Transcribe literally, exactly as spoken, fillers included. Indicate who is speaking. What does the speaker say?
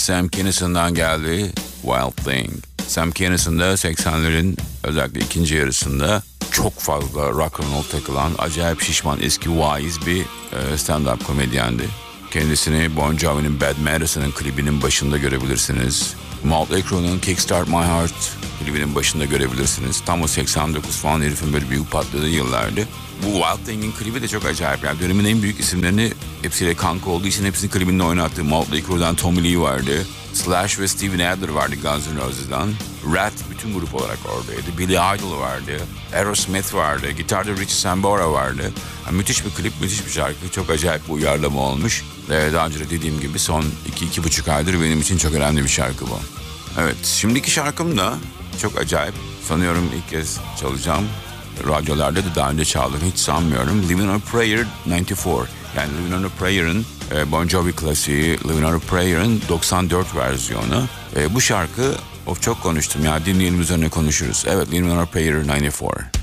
Speaker 1: Sam Kinison'dan geldi, Wild Thing. Sam Kinison da seksenlerin özellikle ikinci yarısında çok fazla rock and roll takılan, acayip şişman, eski vaiz bir stand-up komedyendi. Kendisini Bon Jovi'nin Bad Medicine'ın klibinin başında görebilirsiniz. Motley Crue'nun Kickstart My Heart klibinin başında görebilirsiniz. Tam o seksen dokuz falan herifin böyle büyük patladığı yıllardı. Bu Wild Thing'in klibi de çok acayip. Yani dönemin en büyük isimlerini hepsiyle kanka olduğu için hepsinin klibinde oynattığı Motley Crue'dan Tommy Lee vardı. Slash ve Steven Adler vardı Guns N' Roses'dan. Rat bütün grup olarak oradaydı. Billy Idol vardı. Aerosmith vardı. Gitarda Richie Sambora vardı. Yani müthiş bir klip, müthiş bir şarkı. Çok acayip bir uyarlama olmuş. Ee, daha önce de dediğim gibi son iki iki buçuk aydır benim için çok önemli bir şarkı bu. Evet, şimdiki şarkım da çok acayip. Sanıyorum ilk kez çalacağım. Radyolarda da daha önce çaldım, hiç sanmıyorum. Living on a Prayer doksan dört. Yani Living on a Prayer'ın e, Bon Jovi klasiği, Living on a Prayer'ın doksan dört versiyonu. E, bu şarkı, of çok konuştum ya, dinleyelim üzerine konuşuruz. Evet, Living on a Prayer doksan dört.